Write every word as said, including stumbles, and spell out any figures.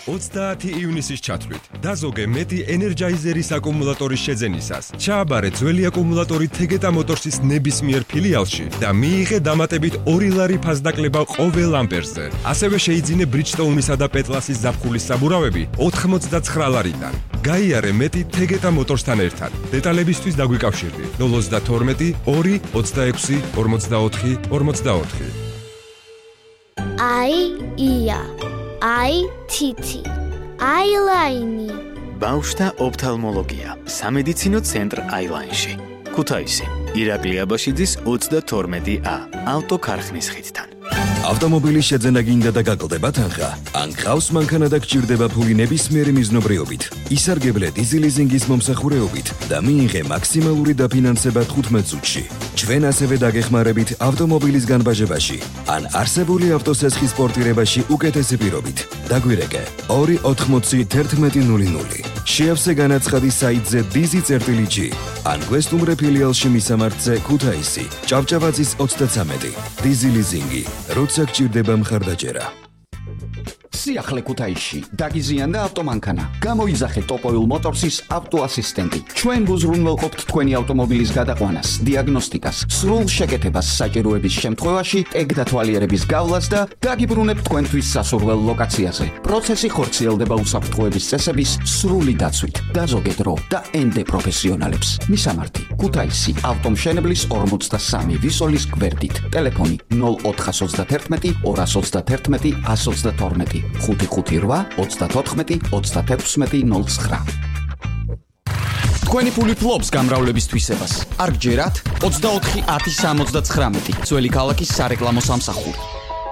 ოცდაათი ივნისის ჩათვლით დაზოგე მეტი ენერჯაიზერის აკუმულატორის შეძენისას. ჩააბარე ძველი აკუმულატორი თეგეტა მოტორსის ნებისმიერ ფილიალში და მიიღე დამატებით ორი ლარი ფასდაკლება ყოველ ამპერზე. ასევე შეიძინე Bridgestone-ისა და Petlas-ის ზაფხულის საბურავები ოთხმოცდაცხრა ლარიდან. გაიარე მეტი თეგეტა მოტორსთან ერთად. დეტალებისთვის დაგვიკავშირდი ნულ ოცდათორმეტი ორი ოცდაექვსი ორმოცდაოთხი ორმოცდაოთხი. აი ია აი თითი აი ლაინი ბავშვთა ოფთალმოლოგია სამედიცინო ცენტრ აილაინში ქუთაისი ირაკლი აბაშიძის ოცდათორმეტი ა ავტოქარხნის ხიდთან. ავტომობილის შეძენა გინდა და გაკლდება თანხა? ან გყავს მანქანა და გჭირდება ფული ნებისმიერი მიზნობრიობით? ისარგებლე დიზელიზინგის მომსახურეობით და მიიღე მაქსიმალური დაფინანსება თხუთმეტ წუთში. ჩვენ ასევე დაგეხმარებით ავტომობილის განბაჟებაში ან არსებული ავტოსესხის პორტირებაში უკეთესი პირობით. დაგვირეკე ორი ოთხმოცი თერთმეტი ნული ნული. შეავსე განაცხადი საიტზე dizi.gi ან გვესტუმრე ფილიალში მისამართზე ქუთაისი ჭავჭავაძის ოცდაცამეტი. დიზელიზინგი როცა გჭირდება მხარდაჭერა. სიახლე ქუთაისში დაგიზიანდა ავტომანქანა. გამოიძახე ტოპოილ მოტორსის ავტოასისტენტი. ჩვენ გუზრუნველყოფთ თქვენი ავტომობილის გადაყვანას, დიაგნოსტიკას, სრულ შეკეთებას საჭიროების შემთხვევაში, ტეგ დათვალიერების გავლას და დაგიბრუნებთ თქვენთვის სასურველ ლოკაციაზე. პროცესი ხორციელდება უსაფრთხოების წესების სრული დაცვით. დაზოგე დრო და ენდე პროფესიონალებს. მისამართი: ქუთაისი, ავტომშენებლის ორმოცდასამი ვისოლის გვერდით. ტელეფონი ნულ ოთხას ოცდათერთმეტი ორას ოცდათერთმეტი ას ოცდათორმეტი. ხუთი ხუთი რვა ოცდათოთხმეტი ოცდათექვსმეტი ნულ ცხრა. თქვენი ფული ფლობს გამრავლების თვისებას. არ გჯერათ? ოცდაოთხი ათი სამოცდაცხრამეტი. ძველი ქალაქის სარეკლამო სამსახური.